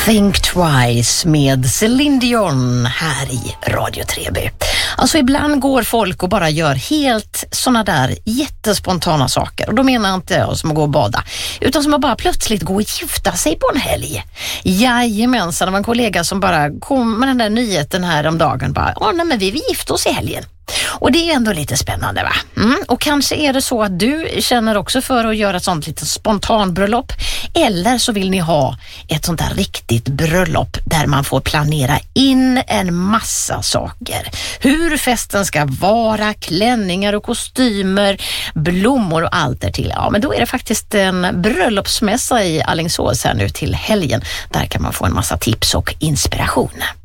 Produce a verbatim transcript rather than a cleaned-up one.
Think Twice med Celine Dion här i Radio tre B. Alltså ibland går folk och bara gör helt såna där jättespontana saker. Och då menar jag inte jag som att gå och bada, utan som att bara plötsligt gå och gifta sig på en helg. Jajamensan, det var en kollega som bara kom med den där nyheten här om dagen. Bara, åh nej men vi vill gifta oss i helgen. Och det är ändå lite spännande va? Mm. Och kanske är det så att du känner också för att göra ett sånt lite spontan bröllop. Eller så vill ni ha ett sånt där riktigt bröllop där man får planera in en massa saker. Hur festen ska vara, klänningar och kostymer, blommor och allt där till. Ja, men då är det faktiskt en bröllopsmässa i Alingsås här nu till helgen. Där kan man få en massa tips och inspiration.